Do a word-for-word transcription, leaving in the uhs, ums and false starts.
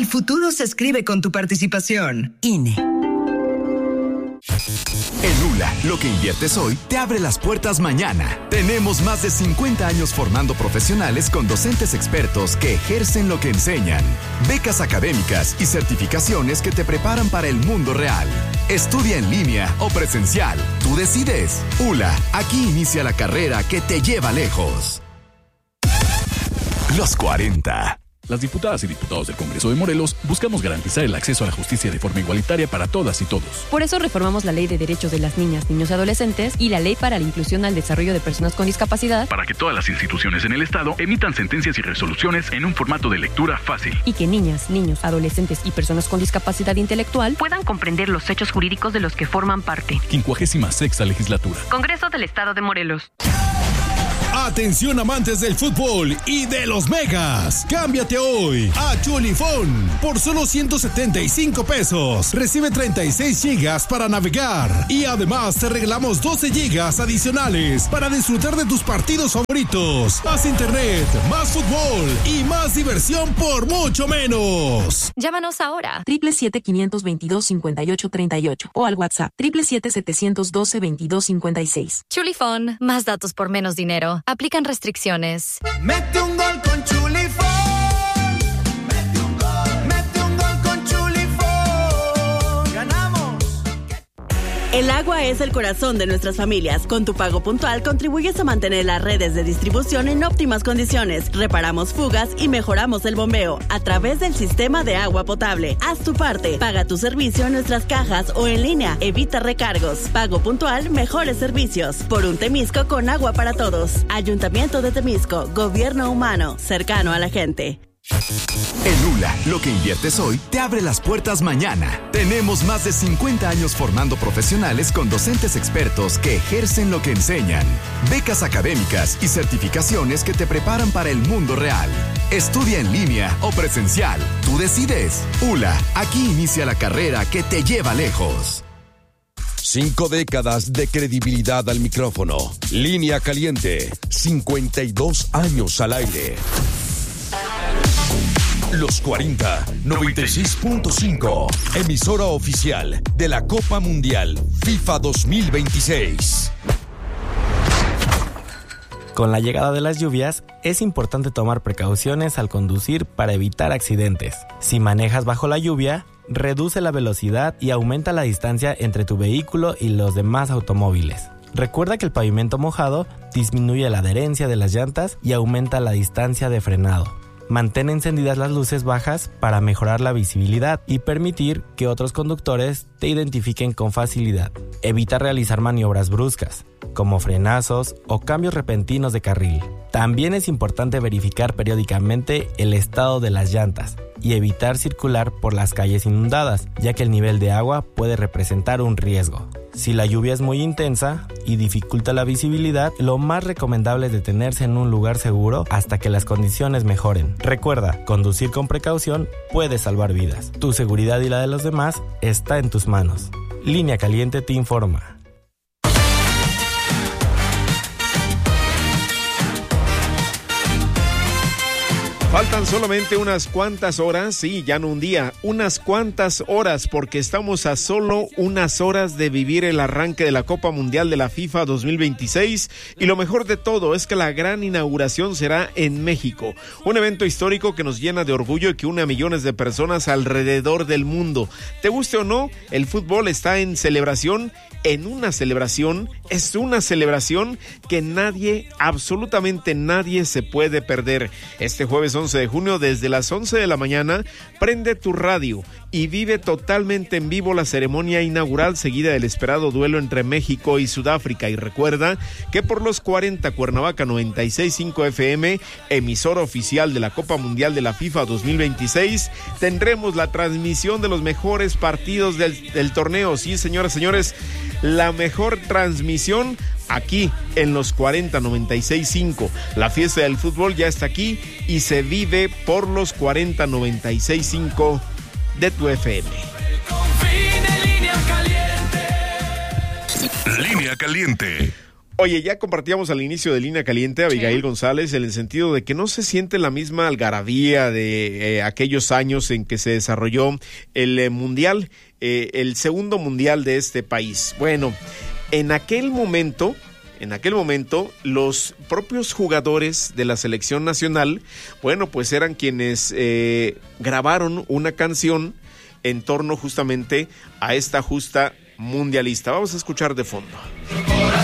El futuro se escribe con tu participación. I N E. En ULA, lo que inviertes hoy te abre las puertas mañana. Tenemos más de cincuenta años formando profesionales con docentes expertos que ejercen lo que enseñan. Becas académicas y certificaciones que te preparan para el mundo real. Estudia en línea o presencial. Tú decides. ULA, aquí inicia la carrera que te lleva lejos. Los cuarenta. Las diputadas y diputados del Congreso de Morelos buscamos garantizar el acceso a la justicia de forma igualitaria para todas y todos. Por eso reformamos la Ley de Derechos de las Niñas, Niños y Adolescentes y la Ley para la Inclusión al Desarrollo de Personas con Discapacidad, para que todas las instituciones en el Estado emitan sentencias y resoluciones en un formato de lectura fácil. Y que niñas, niños, adolescentes y personas con discapacidad intelectual puedan comprender los hechos jurídicos de los que forman parte. Quincuagésima sexta legislatura. Congreso del Estado de Morelos. Atención amantes del fútbol y de los megas. Cámbiate hoy a Chulifón por solo ciento setenta y cinco pesos. Recibe treinta y seis gigas para navegar y además te regalamos doce gigas adicionales para disfrutar de tus partidos favoritos. Más internet, más fútbol y más diversión por mucho menos. Llámanos ahora siete siete siete, cinco dos dos, cinco ocho tres ocho o al WhatsApp siete siete siete, siete uno dos, dos dos cinco seis. Chulifón, más datos por menos dinero. Aplican restricciones. Mete un gol con Chulifón. Mete un gol, mete un gol con Chulifón. ¡Ganamos! El agua es el corazón de nuestras familias. Con tu pago puntual contribuyes a mantener las redes de distribución en óptimas condiciones. Reparamos fugas y mejoramos el bombeo a través del sistema de agua potable. Haz tu parte. Paga tu servicio en nuestras cajas o en línea. Evita recargos. Pago puntual, mejores servicios. Por un Temisco con agua para todos. Ayuntamiento de Temisco. Gobierno humano. Cercano a la gente. En ULA, lo que inviertes hoy te abre las puertas mañana. Tenemos más de cincuenta años formando profesionales con docentes expertos que ejercen lo que enseñan. Becas académicas y certificaciones que te preparan para el mundo real. Estudia en línea o presencial. Tú decides. ULA, aquí inicia la carrera que te lleva lejos. Cinco décadas de credibilidad al micrófono. Línea Caliente. cincuenta y dos años al aire. Los cuarenta, noventa y seis punto cinco. Emisora oficial de la Copa Mundial FIFA dos mil veintiséis. Con la llegada de las lluvias, es importante tomar precauciones al conducir para evitar accidentes. Si manejas bajo la lluvia, reduce la velocidad y aumenta la distancia entre tu vehículo y los demás automóviles. Recuerda que el pavimento mojado disminuye la adherencia de las llantas y aumenta la distancia de frenado. Mantén encendidas las luces bajas para mejorar la visibilidad y permitir que otros conductores te identifiquen con facilidad. Evita realizar maniobras bruscas, como frenazos o cambios repentinos de carril. También es importante verificar periódicamente el estado de las llantas y evitar circular por las calles inundadas, ya que el nivel de agua puede representar un riesgo. Si la lluvia es muy intensa y dificulta la visibilidad, lo más recomendable es detenerse en un lugar seguro hasta que las condiciones mejoren. Recuerda, conducir con precaución puede salvar vidas. Tu seguridad y la de los demás está en tus manos. Línea Caliente te informa. Faltan solamente unas cuantas horas, sí, ya no un día, unas cuantas horas, porque estamos a solo unas horas de vivir el arranque de la Copa Mundial de la FIFA dos mil veintiséis, y lo mejor de todo es que la gran inauguración será en México, un evento histórico que nos llena de orgullo y que une a millones de personas alrededor del mundo. Te guste o no, el fútbol está en celebración, en una celebración, es una celebración que nadie, absolutamente nadie se puede perder. Este jueves once de junio, desde las once de la mañana, prende tu radio y vive totalmente en vivo la ceremonia inaugural seguida del esperado duelo entre México y Sudáfrica. Y recuerda que por los cuarenta Cuernavaca noventa y seis punto cinco F M, emisora oficial de la Copa Mundial de la FIFA dos mil veintiséis, tendremos la transmisión de los mejores partidos del, del torneo. Sí, señoras y señores, la mejor transmisión aquí en los cuarenta noventa y seis punto cinco. La fiesta del fútbol ya está aquí y se vive por los cuarenta noventa y seis punto cinco de tu F M. Línea Caliente. Oye, ya compartíamos al inicio de Línea Caliente, Abigail sí. González, en el sentido de que no se siente la misma algarabía de eh, aquellos años en que se desarrolló el eh, mundial, eh, el segundo mundial de este país. Bueno, en aquel momento, en aquel momento, los propios jugadores de la selección nacional, bueno, pues eran quienes eh, grabaron una canción en torno justamente a esta justa mundialista. Vamos a escuchar de fondo.